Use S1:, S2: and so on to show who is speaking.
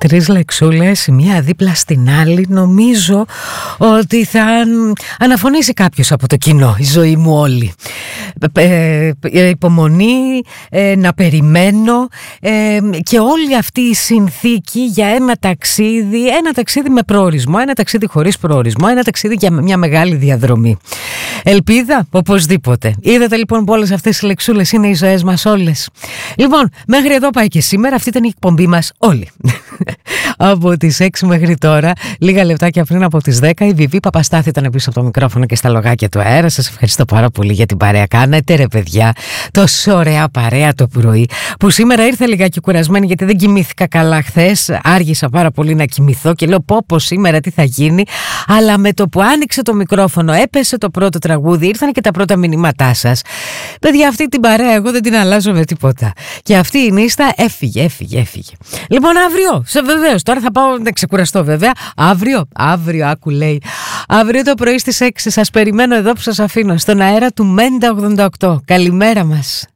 S1: τρεις λεξούλες, μία δίπλα στην άλλη, νομίζω ότι θα αναφωνήσει κάποιος από το κοινό, η ζωή μου όλη. Υπομονή, να περιμένω και όλη αυτή η συνθήκη για ένα ταξίδι με προορισμό, ένα ταξίδι χωρίς προορισμό, ένα ταξίδι για μια μεγάλη διαδρομή. Ελπίδα, οπωσδήποτε. Είδατε λοιπόν που όλες αυτές οι λεξούλες είναι οι ζωές μας όλες. Λοιπόν, μέχρι εδώ πάει και σήμερα. Αυτή ήταν η εκπομπή μας όλη. Από τις 6 μέχρι τώρα, λίγα λεπτάκια πριν από τις 10, η Βιβί Παπαστάθη ήταν πίσω από το μικρόφωνο και στα λογάκια του αέρα. Σας ευχαριστώ πάρα πολύ για την παρέα. Κάνετε ρε παιδιά, τόσο ωραία παρέα το πρωί, που σήμερα ήρθα λιγάκι κουρασμένη γιατί δεν κοιμήθηκα καλά χθες. Άργησα πάρα πολύ να κοιμηθώ και λέω πω σήμερα τι θα γίνει. Αλλά με το που άνοιξε το μικρόφωνο, έπεσε το πρώτο τραγούδι, ήρθαν και τα πρώτα μηνύματά σας. Παιδιά, αυτή την παρέα εγώ δεν την αλλάζω με τίποτα. Και αυτή η νύστα έφυγε. Λοιπόν, αύριο, βεβαίως, τώρα θα πάω να ξεκουραστώ βέβαια. Αύριο, άκου λέει. Αύριο το πρωί στις 6 σας περιμένω εδώ που σας αφήνω, στον αέρα του Μέντα 88. Καλημέρα μας.